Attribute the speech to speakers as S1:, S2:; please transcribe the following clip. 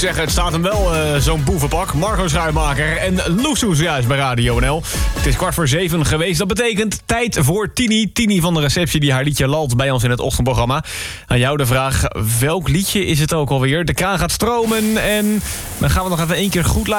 S1: zeggen, het staat hem wel, zo'n boevenpak. Marco Schuimaker en Loesoes juist bij Radio NL. Het is 6:15 geweest. Dat betekent tijd voor Tini. Tini van de receptie die haar liedje lalt bij ons in het ochtendprogramma. Aan jou de vraag, welk liedje is het ook alweer? De kraan gaat stromen en dan gaan we nog even 1 keer goed luisteren.